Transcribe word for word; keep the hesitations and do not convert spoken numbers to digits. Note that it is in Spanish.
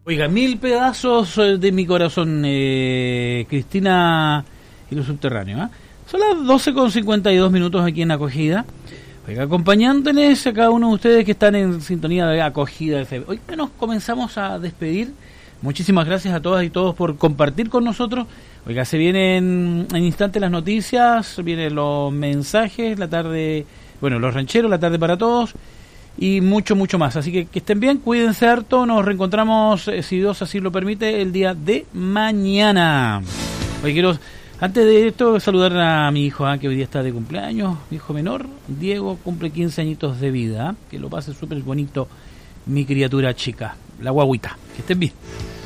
Oiga, mil pedazos de mi corazón, eh, Cristina y los subterráneos. ¿eh? Son las doce con cincuenta y dos minutos aquí en Acogida. Oiga, acompañándoles a cada uno de ustedes que están en sintonía de Acogida. Hoy que nos comenzamos a despedir. Muchísimas gracias a todas y todos por compartir con nosotros. Oiga, se vienen en instantes las noticias, vienen los mensajes, la tarde, bueno, los rancheros, la tarde para todos. Y mucho, mucho más. Así que que estén bien, cuídense harto. Nos reencontramos, eh, si Dios así lo permite, el día de mañana. Oye, quiero, antes de esto, saludar a mi hijo, ¿eh? que hoy día está de cumpleaños. Mi hijo menor, Diego, cumple quince añitos de vida. ¿eh? Que lo pase súper bonito, mi criatura chica, la guaguita. Que estén bien.